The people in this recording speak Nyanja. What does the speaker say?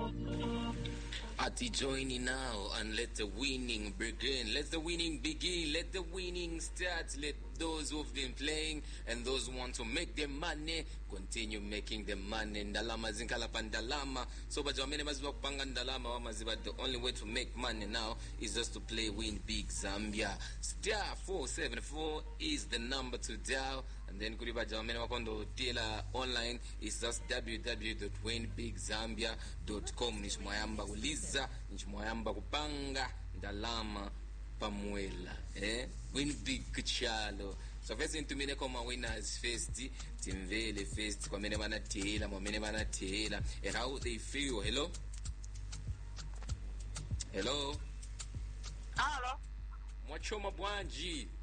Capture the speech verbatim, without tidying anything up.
Party joining now and let the winning begin. Let the winning begin. Let the winning start. Let those who've been playing and those who want to make their money continue making the money. Ndalama zinkala pandalama. So but many maziba kupanga ndalama wa maziba. The only way to make money now is just to play Win Big Zambia. Star four seven four is the number to dial. And then kuriba jamene wakondo tila online is just w w w dot win big zambia dot com. Nishmoyamba uliza, nishmoyamba kupanga ndalama pamuela. Eh? Win Big kuchalo. So first into mine koma winners first, timvele first, kwa mene bana tela, kwa mene bana tela. And how they feel. Hello? Hello? Hello? Mwachoma bwanji.